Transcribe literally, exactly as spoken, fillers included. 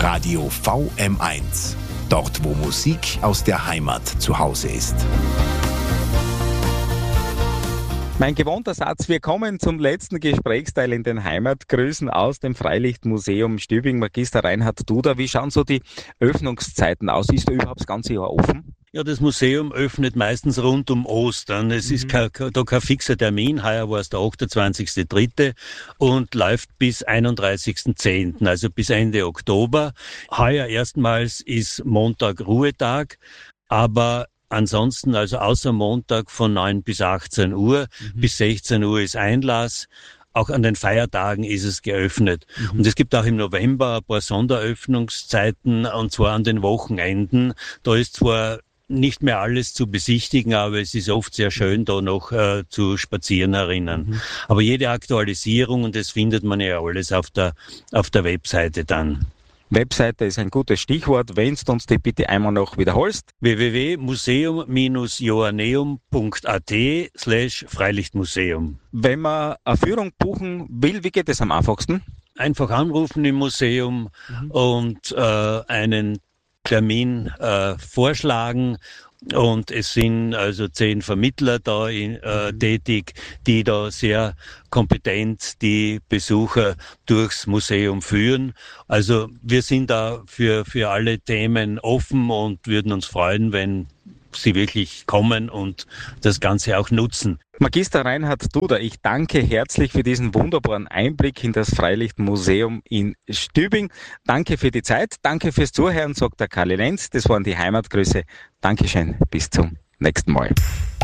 Radio V M eins. Dort, wo Musik aus der Heimat zu Hause ist. Mein gewohnter Satz, wir kommen zum letzten Gesprächsteil in den Heimatgrüßen aus dem Freilichtmuseum Stübing. Magister Reinhard Duda, wie schauen so die Öffnungszeiten aus? Ist da überhaupt das ganze Jahr offen? Ja, das Museum öffnet meistens rund um Ostern. Es mhm. ist kein, da kein fixer Termin. Heuer war es der achtundzwanzigster dritter und läuft bis einunddreißigster zehnter, also bis Ende Oktober. Heuer erstmals ist Montag Ruhetag, aber ansonsten, also außer Montag von neun bis achtzehn Uhr, mhm. bis sechzehn Uhr ist Einlass. Auch an den Feiertagen ist es geöffnet. Mhm. Und es gibt auch im November ein paar Sonderöffnungszeiten, und zwar an den Wochenenden. Da ist zwar nicht mehr alles zu besichtigen, aber es ist oft sehr schön, da noch äh, zu spazieren herinnen. Mhm. Aber jede Aktualisierung, und das findet man ja alles auf der, auf der Webseite dann. Webseite ist ein gutes Stichwort, wenn du uns die bitte einmal noch wiederholst. w w w punkt museum Bindestrich joanneum punkt a t slash Freilichtmuseum. Wenn man eine Führung buchen will, wie geht es am einfachsten? Einfach anrufen im Museum mhm. und äh, einen Termin äh, vorschlagen. Und es sind also zehn Vermittler da in, äh, tätig, die da sehr kompetent die Besucher durchs Museum führen. Also wir sind da für, für alle Themen offen und würden uns freuen, wenn Sie wirklich kommen und das Ganze auch nutzen. Magister Reinhard Duda, ich danke herzlich für diesen wunderbaren Einblick in das Freilichtmuseum in Stübing. Danke für die Zeit, danke fürs Zuhören, sagt der Karl Lenz. Das waren die Heimatgrüße. Dankeschön, bis zum nächsten Mal.